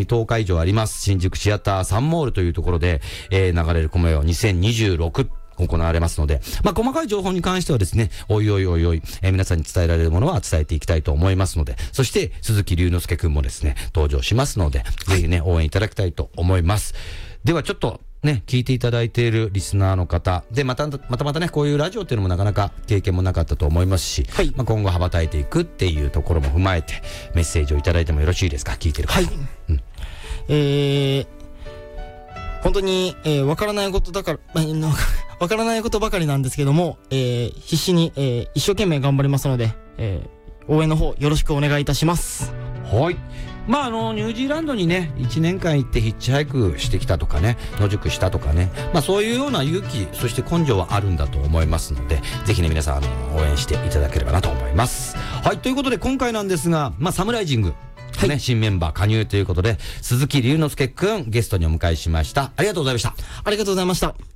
に10日以上あります。新宿シアターサンモールというところで、流れる米を2026行われますので、細かい情報に関してはですね、おい、皆さんに伝えられるものは伝えていきたいと思いますので、そして鈴木隆之介くんもですね、登場しますので、ぜひね、応援いただきたいと思います。ではちょっと、ね、聞いていただいているリスナーの方で、またね、こういうラジオっていうのもなかなか経験もなかったと思いますし、はい、今後羽ばたいていくっていうところも踏まえて、メッセージをいただいてもよろしいですか？聞いてる方。はい。 本当に、わからないことばかりなんですけども、必死に、一生懸命頑張りますので、応援の方よろしくお願いいたします。 はい。ニュージーランドにね、1年間行ってヒッチハイクしてきたとかね、野宿したとかね、そういうような勇気、そして根性はあるんだと思いますので、ぜひね、皆さん、応援していただければなと思います。はい、ということで今回なんですが、サムライジング、はい、新メンバー加入ということで、鈴木隆之介くんゲストにお迎えしました。ありがとうございました。 ありがとうございました。